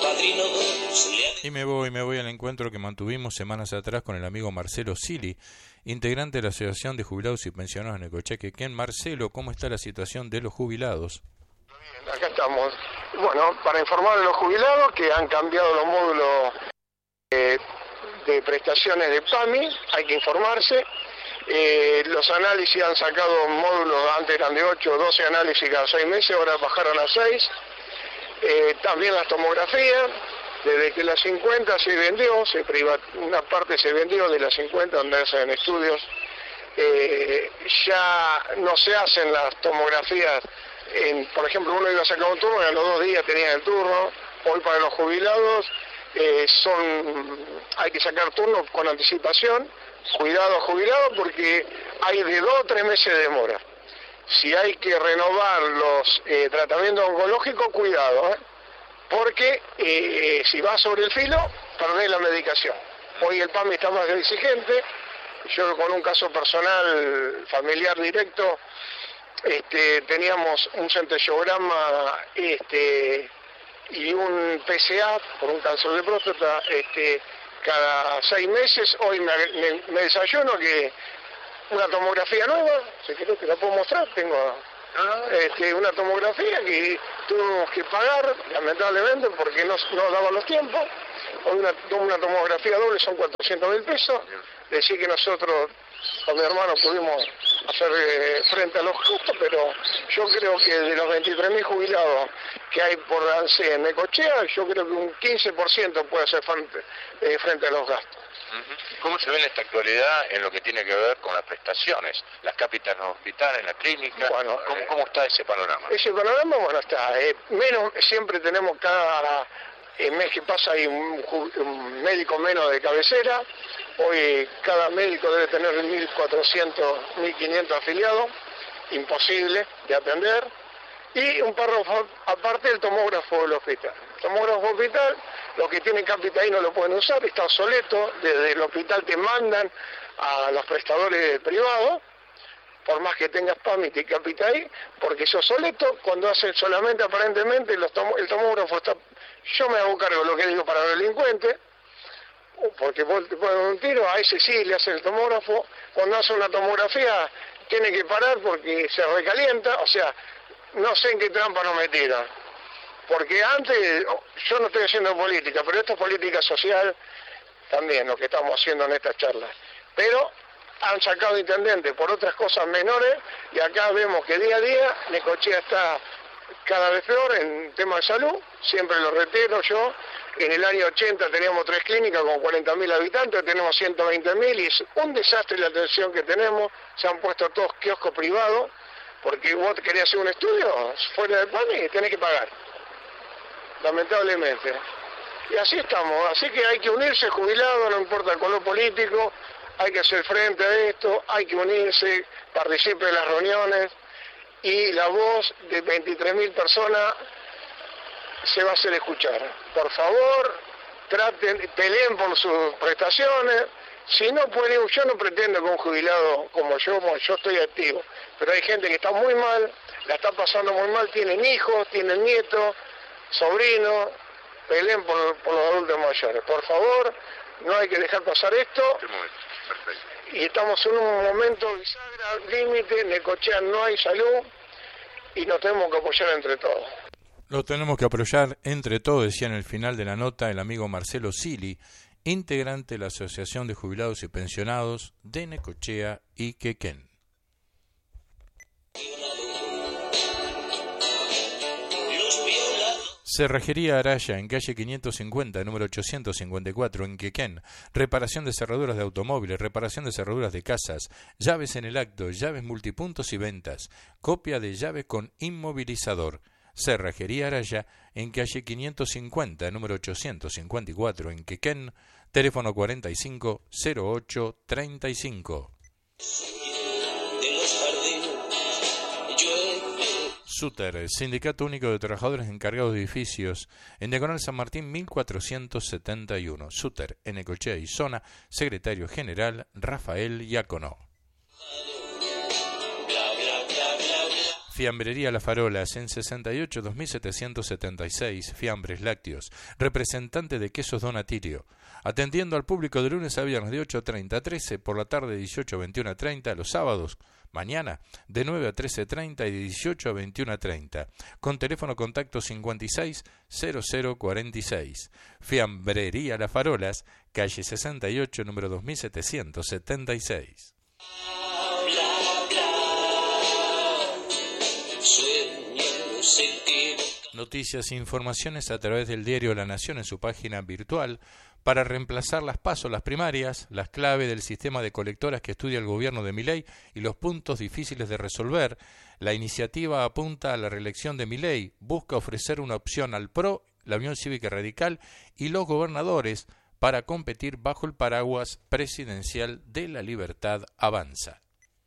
Y me voy al encuentro que mantuvimos semanas atrás con el amigo Marcelo Sili, integrante de la Asociación de Jubilados y Pensionados de Necochea, Quequén. Marcelo, ¿cómo está la situación de los jubilados? Bien, acá estamos. Bueno, para informar a los jubilados que han cambiado los módulos de prestaciones de PAMI, hay que informarse. Los análisis han sacado módulos, antes eran de 8 o 12 análisis cada 6 meses, ahora bajaron a 6. También las tomografías, desde que las 50 se vendió, una parte se vendió de las 50 donde hacen estudios, ya no se hacen las tomografías, por ejemplo, uno iba a sacar un turno y a los 2 días tenía el turno. Hoy para los jubilados hay que sacar turnos con anticipación. Cuidado jubilado porque hay de 2 o 3 meses de demora. Si hay que renovar los tratamientos oncológicos, cuidado, porque si vas sobre el filo, perdés la medicación. Hoy el PAMI está más exigente. Yo con un caso personal, familiar directo, teníamos un centellograma y un PSA por un cáncer de próstata cada 6 meses. Hoy me desayuno que una tomografía nueva, si querés te la puedo mostrar, tengo una tomografía que tuvimos que pagar, lamentablemente, porque no daban los tiempos. Hoy una tomografía doble son 400.000 pesos, decir que nosotros con mi hermano pudimos hacer frente a los costos, pero yo creo que de los 23.000 jubilados que hay por ANSE en Necochea, yo creo que un 15% puede hacer frente a los gastos. ¿Cómo se ve en esta actualidad en lo que tiene que ver con las prestaciones? Las cápitas en los hospitales, en la clínica, bueno, ¿cómo está ese panorama? Ese panorama, bueno, está, siempre tenemos cada mes que pasa hay un médico menos de cabecera. Hoy cada médico debe tener 1.400, 1.500 afiliados, imposible de atender. Y un párrafo aparte del tomógrafo del hospital. El tomógrafo hospital, los que tienen Capitaí no lo pueden usar, está obsoleto. Desde el hospital te mandan a los prestadores privados, por más que tengas PAMI y Capitaí, porque es obsoleto. Cuando hacen solamente aparentemente el tomógrafo está... Yo me hago cargo de lo que digo para los delincuentes, porque vos te ponen un tiro, a ese sí le hacen el tomógrafo. Cuando hace una tomografía tiene que parar porque se recalienta, o sea, no sé en qué trampa nos metieron. Porque antes, yo no estoy haciendo política, pero esto es política social también, lo que estamos haciendo en estas charlas. Pero han sacado intendentes por otras cosas menores, y acá vemos que día a día Necochea está cada vez peor en tema de salud. Siempre lo reitero yo, en el año 80 teníamos 3 clínicas con 40.000 habitantes, tenemos 120.000 y es un desastre la atención que tenemos. Se han puesto todos kioscos privados, porque vos querés hacer un estudio fuera del PAMI y tenés que pagar, lamentablemente. Y así estamos, así que hay que unirse, jubilado, no importa el color político, hay que hacer frente a esto, hay que unirse, participe de las reuniones, y la voz de 23.000 personas se va a hacer escuchar. Por favor, peleen por sus prestaciones. Si no pueden, yo no pretendo que un jubilado como yo estoy activo, pero hay gente que está muy mal, la está pasando muy mal, tienen hijos, tienen nietos, sobrinos, peleen por los adultos mayores. Por favor, no hay que dejar pasar esto. Perfecto. Y estamos en un momento bisagra, límite, en Necochea no hay salud y nos tenemos que apoyar entre todos. Lo tenemos que apoyar entre todos, decía en el final de la nota el amigo Marcelo Sili, integrante de la Asociación de Jubilados y Pensionados de Necochea y Quequén. Cerrajería Araya, en calle 550, número 854, en Quequén. Reparación de cerraduras de automóviles, reparación de cerraduras de casas, llaves en el acto, llaves multipuntos y ventas. Copia de llaves con inmovilizador. Cerrajería Araya, en calle 550, número 854, en Quequén. Teléfono 450835. Suter, Sindicato Único de Trabajadores Encargados de Edificios, en Diagonal San Martín 1471. Suter, en Necochea y zona, secretario general Rafael Iacono. Fiambrería Las Farolas, en 68 2776, fiambres lácteos, representante de quesos Donatirio, atendiendo al público de lunes a viernes de 8:30 a 13, por la tarde de 18 a 21 a 30, los sábados, mañana, de 9 a 13:30 y de 18 a 21 a 30, con teléfono contacto 560046. Fiambrería Las Farolas, calle 68, número 2776. Noticias e informaciones a través del diario La Nación en su página virtual para reemplazar las PASO, las primarias, las claves del sistema de colectoras que estudia el gobierno de Milei y los puntos difíciles de resolver. La iniciativa apunta a la reelección de Milei, busca ofrecer una opción al PRO, la Unión Cívica Radical y los gobernadores para competir bajo el paraguas presidencial de La Libertad Avanza.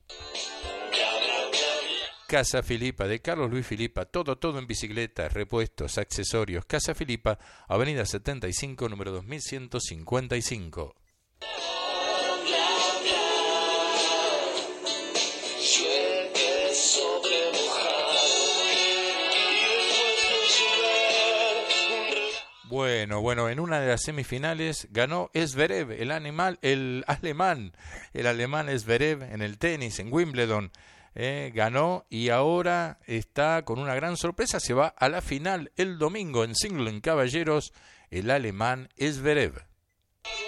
Casa Filipa, de Carlos Luis Filipa, todo en bicicletas, repuestos, accesorios. Casa Filipa, Avenida 75, número 2155. Bueno, en una de las semifinales ganó Zverev, el alemán Zverev en el tenis, en Wimbledon. Ganó y ahora está con una gran sorpresa, se va a la final el domingo en single en caballeros, el alemán Zverev.